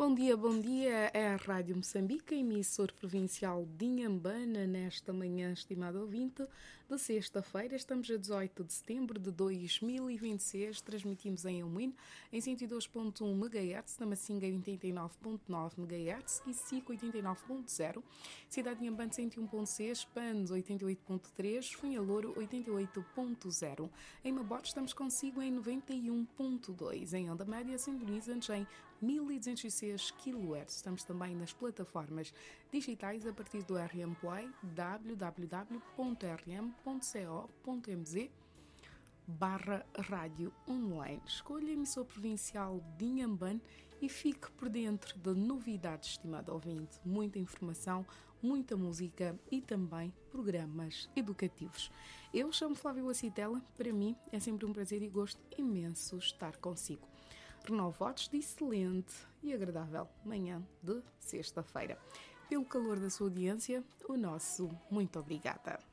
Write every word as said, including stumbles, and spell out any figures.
Bom dia, bom dia. É a Rádio Moçambique, emissor provincial de Inhambane, nesta manhã, estimado ouvinte, de sexta-feira. Estamos a dezoito de setembro de dois mil e vinte e seis. Transmitimos em Elmuíno, em cento e dois ponto um megahertz, na Macinga em oitenta e nove ponto nove megahertz e S I C oitenta e nove ponto zero. Cidade de Inhambane cento e um ponto seis, Panos oitenta e oito ponto três, Funhalouro oitenta e oito ponto zero. Em Mabote estamos consigo em noventa e um ponto dois. Em onda média sintoniza-nos em mil e duzentos e seis quilohertz. Estamos também nas plataformas digitais a partir do R M Play, w w w ponto r m ponto co ponto m z barra rádio online. Escolha a emissora provincial de Inhambane e fique por dentro de novidades, estimado ouvinte. Muita informação, muita música e também programas educativos. Eu chamo Flávio Acitela. Para mim é sempre um prazer e gosto imenso estar consigo. Renovo votos de excelente e agradável manhã de sexta-feira. Pelo calor da sua audiência, o nosso muito obrigada.